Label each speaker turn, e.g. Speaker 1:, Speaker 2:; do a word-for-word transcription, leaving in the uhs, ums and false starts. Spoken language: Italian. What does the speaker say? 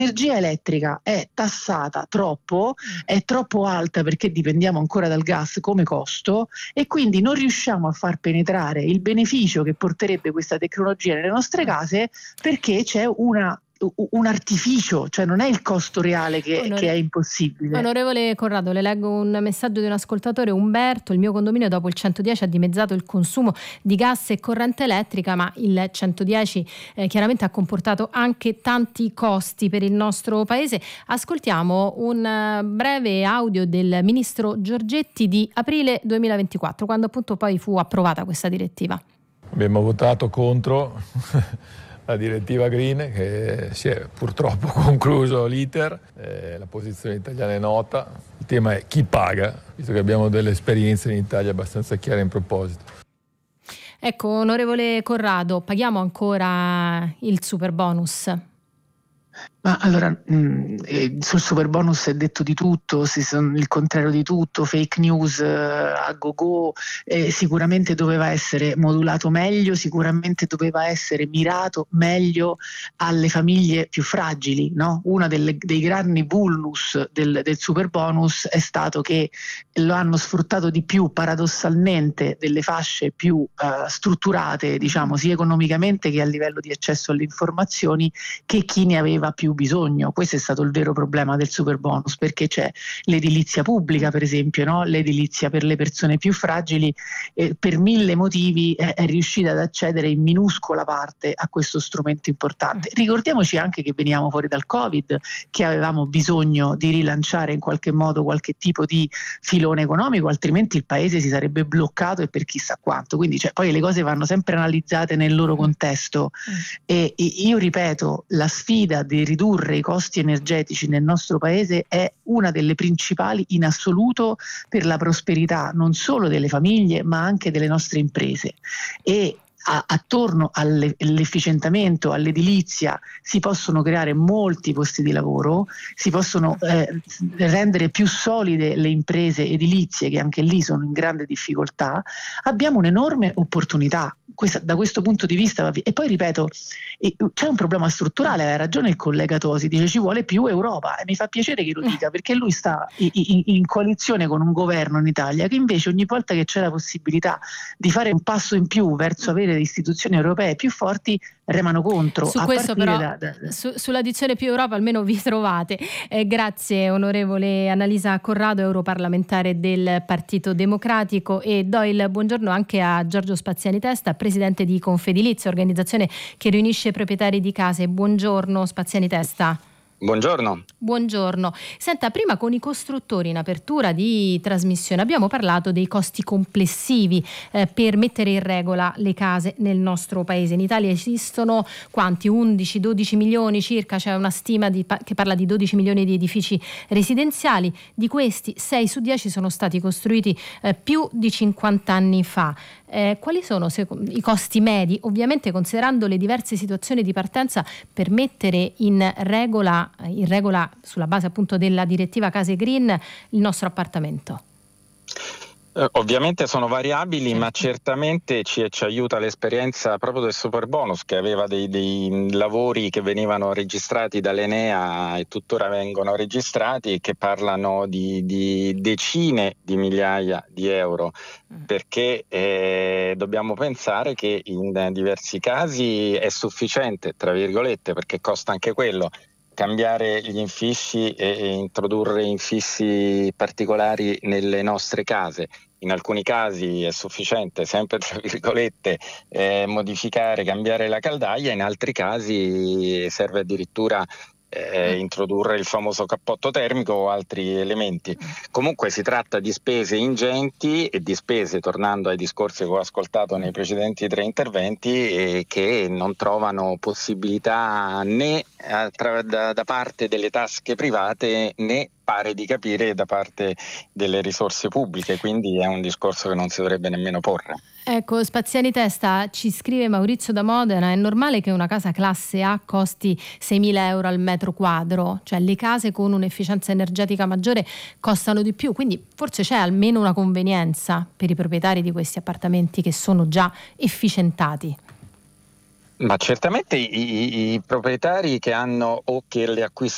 Speaker 1: l'energia elettrica è tassata troppo, è troppo alta perché dipendiamo ancora dal gas come costo, e quindi non riusciamo a far penetrare il beneficio che porterebbe questa tecnologia nelle nostre case, perché c'è una un artificio, cioè non è il costo reale che,
Speaker 2: Onore-
Speaker 1: che è impossibile.
Speaker 2: Onorevole Corrado, le leggo un messaggio di un ascoltatore, Umberto: il mio condominio dopo il centodieci ha dimezzato il consumo di gas e corrente elettrica, ma il centodieci eh, chiaramente ha comportato anche tanti costi per il nostro paese. Ascoltiamo un uh, breve audio del ministro Giorgetti di aprile duemilaventiquattro, quando appunto poi fu approvata questa direttiva.
Speaker 3: Abbiamo votato contro la direttiva Green, che si è purtroppo concluso l'iter, eh, la posizione italiana è nota, il tema è chi paga, visto che abbiamo delle esperienze in Italia abbastanza chiare in proposito.
Speaker 2: Ecco, onorevole Corrado, paghiamo ancora il super bonus?
Speaker 1: Ma allora, mh, eh, sul super bonus è detto di tutto, si son, il contrario di tutto, fake news eh, a go-go, eh, sicuramente doveva essere modulato meglio, sicuramente doveva essere mirato meglio alle famiglie più fragili, no? Uno dei grandi vulnus del, del super bonus è stato che lo hanno sfruttato di più paradossalmente delle fasce più eh, strutturate, diciamo, sia economicamente che a livello di accesso alle informazioni, che chi ne aveva più bisogno. Questo è stato il vero problema del super bonus, perché c'è l'edilizia pubblica, per esempio, no? L'edilizia per le persone più fragili eh, per mille motivi è, è riuscita ad accedere in minuscola parte a questo strumento importante. Ricordiamoci anche che veniamo fuori dal Covid, che avevamo bisogno di rilanciare in qualche modo qualche tipo di filone economico, altrimenti il paese si sarebbe bloccato e per chissà quanto. Quindi cioè, poi le cose vanno sempre analizzate nel loro contesto, e, e io ripeto, la sfida di ridurre i costi energetici nel nostro paese è una delle principali in assoluto per la prosperità non solo delle famiglie ma anche delle nostre imprese, e A, attorno all'efficientamento, all'edilizia si possono creare molti posti di lavoro, si possono eh, rendere più solide le imprese edilizie, che anche lì sono in grande difficoltà. Abbiamo un'enorme opportunità questa, da questo punto di vista. E poi ripeto, c'è un problema strutturale, ha ragione il collega Tosi, dice ci vuole più Europa, e mi fa piacere che lo dica, perché lui sta in, in, in coalizione con un governo in Italia che invece ogni volta che c'è la possibilità di fare un passo in più verso avere le istituzioni europee più forti remano contro.
Speaker 2: Su
Speaker 1: a
Speaker 2: questo però,
Speaker 1: da, da, da.
Speaker 2: Su, sulla dizione più Europa almeno vi trovate. Eh, grazie onorevole Annalisa Corrado, europarlamentare del Partito Democratico, e do il buongiorno anche a Giorgio Spaziani Testa, presidente di Confedilizia, organizzazione che riunisce proprietari di case. Buongiorno Spaziani Testa.
Speaker 4: Buongiorno.
Speaker 2: Buongiorno. Senta, prima con i costruttori in apertura di trasmissione abbiamo parlato dei costi complessivi eh, per mettere in regola le case nel nostro paese. In Italia esistono quanti? undici dodici milioni circa, c'è una stima di, che parla di dodici milioni di edifici residenziali. Di questi sei su dieci sono stati costruiti eh, più di cinquanta anni fa. Eh, quali sono i costi medi, ovviamente considerando le diverse situazioni di partenza, per mettere in regola, in regola sulla base appunto della direttiva Case Green, il nostro appartamento?
Speaker 4: Eh, ovviamente sono variabili, certo. Ma certamente ci, ci aiuta l'esperienza proprio del super bonus, che aveva dei, dei lavori che venivano registrati dall'Enea e tuttora vengono registrati, e che parlano di, di decine di migliaia di euro, mm. perché eh, dobbiamo pensare che in diversi casi è sufficiente, tra virgolette, perché costa anche quello, cambiare gli infissi e introdurre infissi particolari nelle nostre case. In alcuni casi è sufficiente, sempre tra virgolette, eh, modificare, cambiare la caldaia, in altri casi serve addirittura Eh, introdurre il famoso cappotto termico o altri elementi. Comunque si tratta di spese ingenti e di spese, tornando ai discorsi che ho ascoltato nei precedenti tre interventi, eh, che non trovano possibilità né attra- da, da parte delle tasche private né, pare di capire, da parte delle risorse pubbliche, quindi è un discorso che non si dovrebbe nemmeno porre.
Speaker 2: Ecco, Spaziani Testa, ci scrive Maurizio da Modena: è normale che una casa classe A costi seimila euro al metro quadro, cioè le case con un'efficienza energetica maggiore costano di più, quindi forse c'è almeno una convenienza per i proprietari di questi appartamenti che sono già efficientati.
Speaker 4: Ma certamente i, i, i proprietari che hanno o che le acquistano